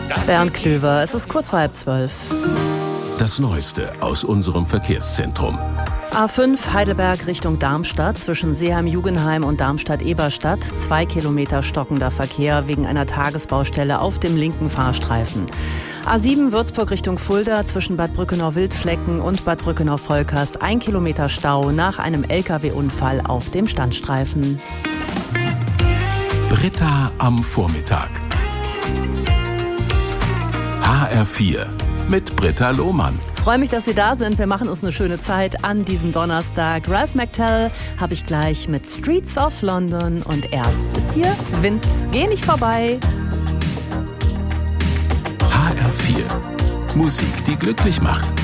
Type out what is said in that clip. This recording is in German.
Bernd Klöver, es ist kurz vor 11:30. Das Neueste aus unserem Verkehrszentrum. A5 Heidelberg Richtung Darmstadt zwischen Seeheim-Jugenheim und Darmstadt-Eberstadt. 2 Kilometer stockender Verkehr wegen einer Tagesbaustelle auf dem linken Fahrstreifen. A7 Würzburg Richtung Fulda zwischen Bad Brückenau-Wildflecken und Bad Brückenau-Volkers. 1 Kilometer Stau nach einem LKW-Unfall auf dem Standstreifen. Britta am Vormittag. HR4 mit Britta Lohmann. Ich freue mich, dass Sie da sind. Wir machen uns eine schöne Zeit an diesem Donnerstag. Ralph McTell habe ich gleich mit Streets of London und erst ist hier Wind. Geh nicht vorbei. HR4. Musik, die glücklich macht.